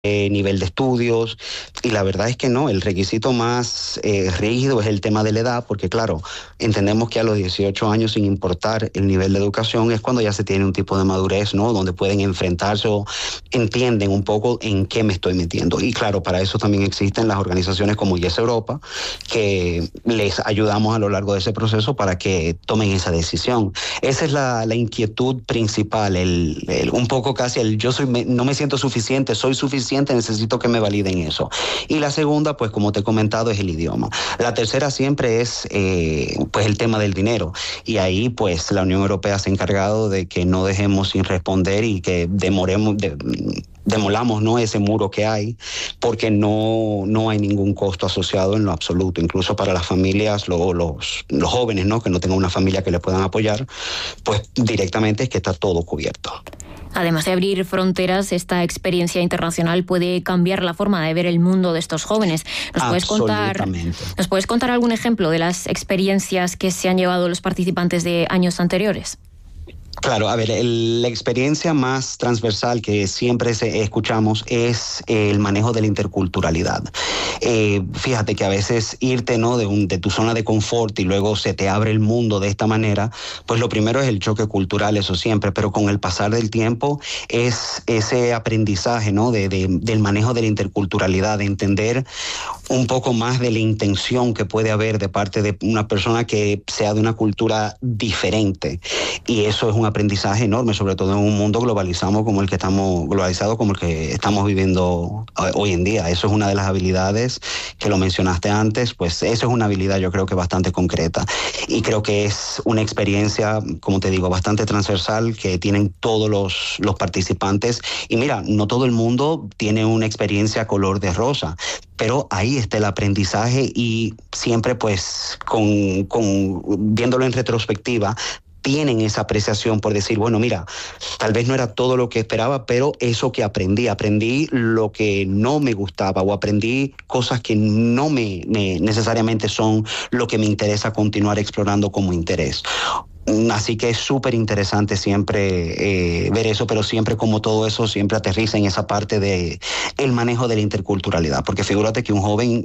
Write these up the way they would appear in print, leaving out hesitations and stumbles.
nivel de estudios, y la verdad es que no, el requisito más rígido es el tema de la edad, porque claro, entendemos que a los 18 años, sin importar el nivel de educación, es cuando ya se tiene un tipo de madurez, ¿no? Donde pueden enfrentarse o entienden un poco en qué me estoy metiendo. Y claro, para eso también existen las organizaciones como Yes Europa, que les ayudamos a lo largo de ese proceso para que tomen esa decisión. Esa es la inquietud principal, un poco casi no me siento suficiente, soy suficiente, necesito que me validen eso. Y la segunda, pues como te he comentado, es el idioma. La tercera siempre es pues el tema del dinero. Y ahí pues la Unión Europea se ha encargado de que no dejemos sin responder y que demolamos, ¿no?, ese muro que hay, porque no hay ningún costo asociado en lo absoluto. Incluso para las familias, los jóvenes, ¿no?, que no tengan una familia que les puedan apoyar, pues directamente es que está todo cubierto. Además de abrir fronteras, esta experiencia internacional puede cambiar la forma de ver el mundo de estos jóvenes. ¿Nos puedes contar algún ejemplo de las experiencias que se han llevado los participantes de años anteriores? Claro, a ver, la experiencia más transversal que siempre escuchamos es el manejo de la interculturalidad. Fíjate que a veces irte, ¿no?, de tu zona de confort y luego se te abre el mundo de esta manera, pues lo primero es el choque cultural, eso siempre, pero con el pasar del tiempo es ese aprendizaje, ¿no?, del manejo de la interculturalidad, de entender un poco más de la intención que puede haber de parte de una persona que sea de una cultura diferente. Y eso es un aprendizaje enorme, sobre todo en un mundo globalizado como el que estamos viviendo hoy en día. Eso es una de las habilidades que lo mencionaste antes, pues eso es una habilidad yo creo que bastante concreta. Y creo que es una experiencia, como te digo, bastante transversal que tienen todos los participantes. Y mira, no todo el mundo tiene una experiencia color de rosa, pero ahí está el aprendizaje y siempre pues viéndolo en retrospectiva, tienen esa apreciación por decir, bueno, mira, tal vez no era todo lo que esperaba, pero eso que aprendí lo que no me gustaba o aprendí cosas que no me necesariamente son lo que me interesa continuar explorando como interés. Así que es súper interesante siempre ver eso, pero siempre como todo eso siempre aterriza en esa parte de el manejo de la interculturalidad, porque figúrate que un joven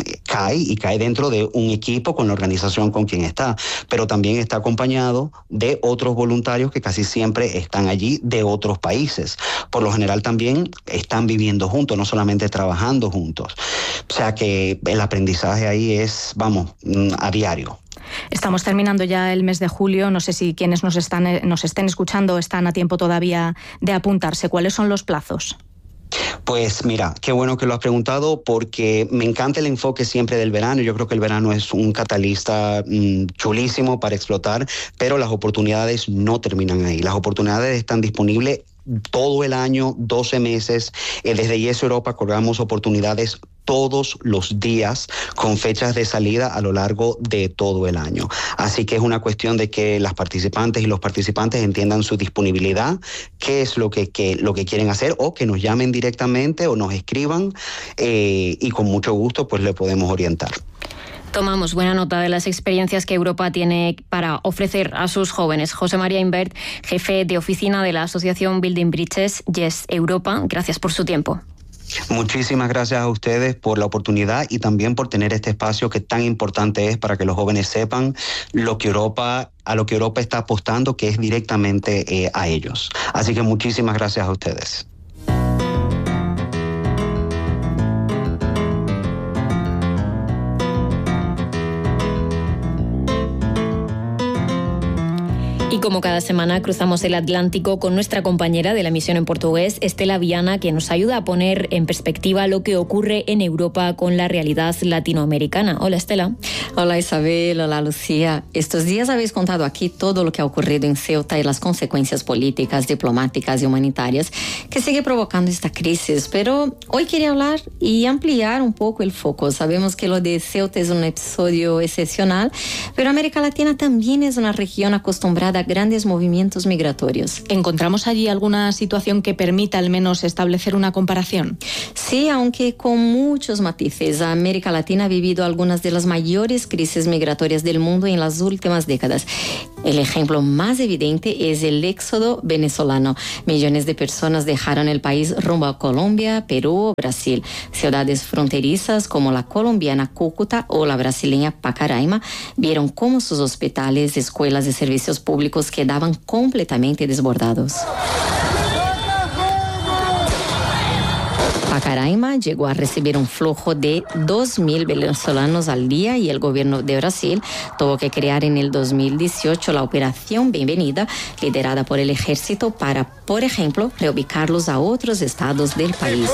cae dentro de un equipo con la organización con quien está, pero también está acompañado de otros voluntarios que casi siempre están allí de otros países. Por lo general también están viviendo juntos, no solamente trabajando juntos. O sea que el aprendizaje ahí es, a diario. Estamos terminando ya el mes de julio. No sé si quienes nos estén escuchando están a tiempo todavía de apuntarse. ¿Cuáles son los plazos? Pues mira, qué bueno que lo has preguntado porque me encanta el enfoque siempre del verano. Yo creo que el verano es un catalista chulísimo para explotar, pero las oportunidades no terminan ahí. Las oportunidades están disponibles todo el año, 12 meses. Desde Yes Europa colgamos oportunidades todos los días con fechas de salida a lo largo de todo el año. Así que es una cuestión de que las participantes y los participantes entiendan su disponibilidad, qué es lo que quieren hacer, o que nos llamen directamente o nos escriban y con mucho gusto pues le podemos orientar. Tomamos buena nota de las experiencias que Europa tiene para ofrecer a sus jóvenes. José María Imbert, jefe de oficina de la asociación Building Bridges Yes Europa, gracias por su tiempo. Muchísimas gracias a ustedes por la oportunidad y también por tener este espacio que tan importante es para que los jóvenes sepan a lo que Europa está apostando, que es directamente a ellos. Así que muchísimas gracias a ustedes. Y como cada semana cruzamos el Atlántico con nuestra compañera de la emisión en portugués, Estela Viana, que nos ayuda a poner en perspectiva lo que ocurre en Europa con la realidad latinoamericana. Hola, Estela. Hola, Isabel. Hola, Lucía. Estos días habéis contado aquí todo lo que ha ocurrido en Ceuta y las consecuencias políticas, diplomáticas y humanitarias que sigue provocando esta crisis. Pero hoy quería hablar y ampliar un poco el foco. Sabemos que lo de Ceuta es un episodio excepcional, pero América Latina también es una región acostumbrada a grandes movimientos migratorios. ¿Encontramos allí alguna situación que permita al menos establecer una comparación? Sí, aunque con muchos matices. América Latina ha vivido algunas de las mayores crisis migratorias del mundo en las últimas décadas. El ejemplo más evidente es el éxodo venezolano. Millones de personas dejaron el país rumbo a Colombia, Perú o Brasil. Ciudades fronterizas como la colombiana Cúcuta o la brasileña Pacaraima vieron cómo sus hospitales, escuelas y servicios públicos quedaban completamente desbordados. Pacaraima llegó a recibir un flujo de 2.000 venezolanos al día y el gobierno de Brasil tuvo que crear en el 2018 la Operación Bienvenida, liderada por el ejército para, por ejemplo, reubicarlos a otros estados del país.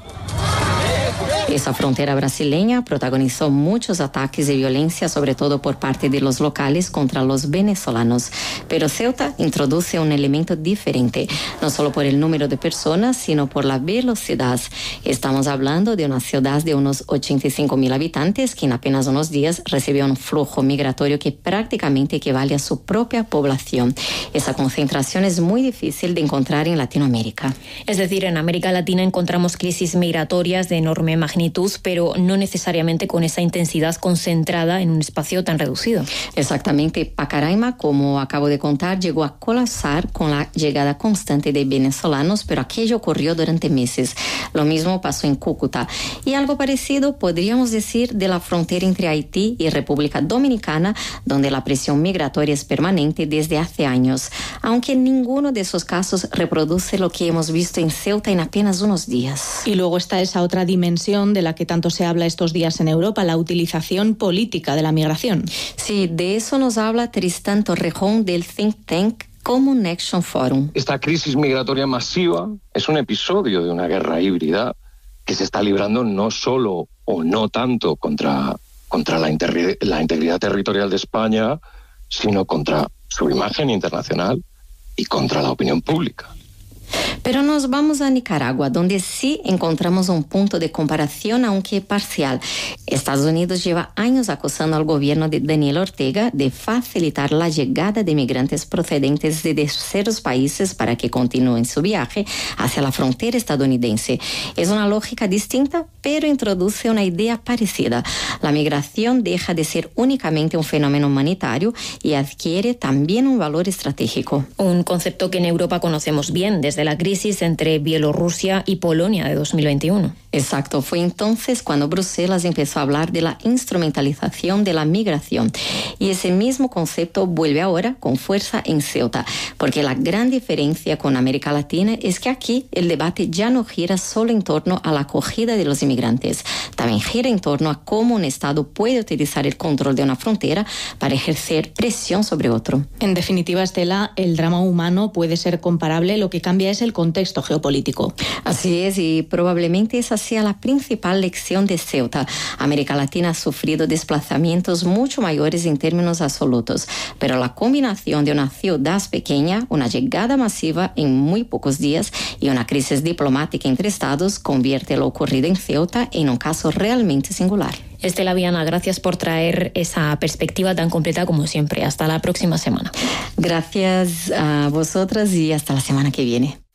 Esa frontera brasileña protagonizó muchos ataques de violencia, sobre todo por parte de los locales contra los venezolanos. Pero Ceuta introduce un elemento diferente, no solo por el número de personas, sino por la velocidad. Estamos hablando de una ciudad de unos 85.000 habitantes que en apenas unos días recibió un flujo migratorio que prácticamente equivale a su propia población. Esa concentración es muy difícil de encontrar en Latinoamérica. Es decir, en América Latina encontramos crisis migratorias de enorme magnitud, pero no necesariamente con esa intensidad concentrada en un espacio tan reducido. Exactamente. Pacaraima, como acabo de contar, llegó a colapsar con la llegada constante de venezolanos, pero aquello ocurrió durante meses. Lo mismo pasó en Cúcuta. Y algo parecido podríamos decir de la frontera entre Haití y República Dominicana, donde la presión migratoria es permanente desde hace años, aunque ninguno de esos casos reproduce lo que hemos visto en Ceuta en apenas unos días. Y luego está esa otra dimensión de la que tanto se habla estos días en Europa, la utilización política de la migración. Sí, de eso nos habla Tristán Torrejón del think tank Common Action Forum. Esta crisis migratoria masiva es un episodio de una guerra híbrida que se está librando no solo o no tanto contra la integridad territorial de España, sino contra su imagen internacional y contra la opinión pública. Pero nos vamos a Nicaragua, donde sí encontramos un punto de comparación, aunque parcial. Estados Unidos lleva años acusando al gobierno de Daniel Ortega de facilitar la llegada de migrantes procedentes de terceros países para que continúen su viaje hacia la frontera estadounidense. Es una lógica distinta, pero introduce una idea parecida. La migración deja de ser únicamente un fenómeno humanitario y adquiere también un valor estratégico. Un concepto que en Europa conocemos bien desde la crisis entre Bielorrusia y Polonia de 2021. Exacto, fue entonces cuando Bruselas empezó a hablar de la instrumentalización de la migración. Y ese mismo concepto vuelve ahora con fuerza en Ceuta, porque la gran diferencia con América Latina es que aquí el debate ya no gira solo en torno a la acogida de los inmigrantes, también gira en torno a cómo un Estado puede utilizar el control de una frontera para ejercer presión sobre otro. En definitiva, Estela, el drama humano puede ser comparable, lo que cambia es el contexto geopolítico. Así es, y probablemente esa sea la principal lección de Ceuta. América Latina ha sufrido desplazamientos mucho mayores en términos absolutos, pero la combinación de una ciudad pequeña, una llegada masiva en muy pocos días y una crisis diplomática entre estados convierte lo ocurrido en Ceuta en un caso realmente singular. Estela Viana, gracias por traer esa perspectiva tan completa como siempre. Hasta la próxima semana. Gracias a vosotras y hasta la semana que viene.